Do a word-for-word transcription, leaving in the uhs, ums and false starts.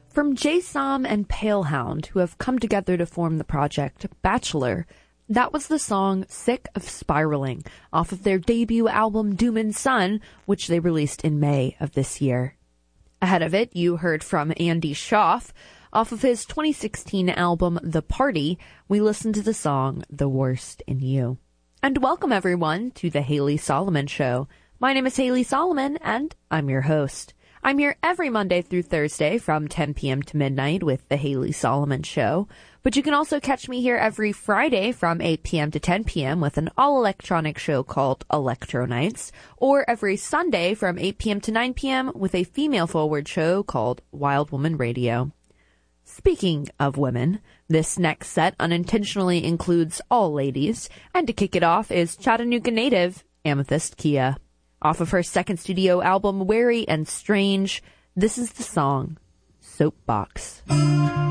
From Jay Som and Palehound, who have come together to form the project Bachelor, that was the song Sick of Spiraling, off of their debut album Doom and Sun, which they released in May of this year. Ahead of it, you heard from Andy Schaaf. Off of his twenty sixteen album The Party, we listened to the song The Worst in You. And welcome everyone to the Haley Solomon Show. My name is Haley Solomon, and I'm your host. I'm here every Monday through Thursday from ten p.m. to midnight with the Haley Solomon Show. But you can also catch me here every Friday from eight p.m. to ten p.m. with an all-electronic show called Electro Nights, or every Sunday from eight p.m. to nine p.m. with a female-forward show called Wild Woman Radio. Speaking of women, this next set unintentionally includes all ladies, and to kick it off is Chattanooga native Amethyst Kia. Off of her second studio album, Wary and Strange, this is the song Soapbox.